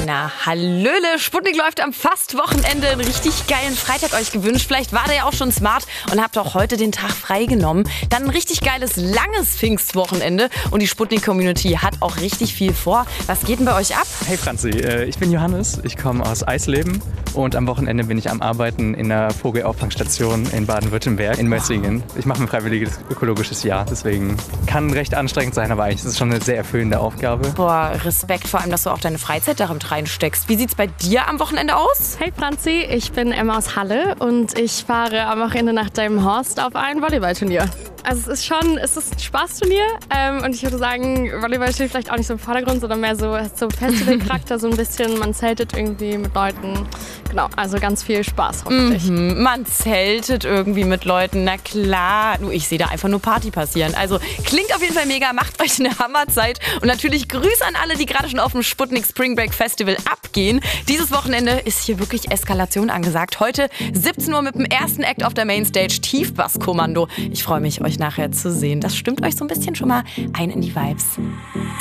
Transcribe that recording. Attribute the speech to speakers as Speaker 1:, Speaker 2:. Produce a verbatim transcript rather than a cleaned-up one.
Speaker 1: Na, hallöle, Sputnik läuft am Fastwochenende, einen richtig geilen Freitag euch gewünscht. Vielleicht wart ihr ja auch schon smart und habt auch heute den Tag freigenommen. Dann ein richtig geiles, langes Pfingstwochenende und die Sputnik-Community hat auch richtig viel vor. Was geht denn bei euch ab?
Speaker 2: Hey Franzi, ich bin Johannes, ich komme aus Eisleben und am Wochenende bin ich am Arbeiten in der Vogelauffangstation in Baden-Württemberg, in Mössingen. Ich mache ein freiwilliges ökologisches Jahr, deswegen kann recht anstrengend sein, aber eigentlich ist es schon eine sehr erfüllende Aufgabe.
Speaker 1: Boah, Respekt, vor allem, dass du auch deine Freizeit damit reinsteckst. Wie sieht's bei dir am Wochenende aus?
Speaker 3: Hey Franzi, ich bin Emma aus Halle und ich fahre am Wochenende nach Delmenhorst auf ein Volleyballturnier. Also es ist schon, es ist ein Spaßturnier ähm, und ich würde sagen, Volleyball steht vielleicht auch nicht so im Vordergrund, sondern mehr so, so Festivalcharakter, so ein bisschen, man zeltet irgendwie mit Leuten. Genau, also ganz viel Spaß hoffentlich.
Speaker 1: Mhm, man zeltet irgendwie mit Leuten, na klar. Du, ich sehe da einfach nur Party passieren. Also klingt auf jeden Fall mega, macht euch eine Hammerzeit und natürlich Grüße an alle, die gerade schon auf dem Sputnik Spring Break Festival abgehen. Dieses Wochenende ist hier wirklich Eskalation angesagt. Heute siebzehn Uhr mit dem ersten Act auf der Mainstage, Tiefbasskommando. Ich freue mich, euch nachher zu sehen. Das stimmt euch so ein bisschen schon mal ein in die Vibes.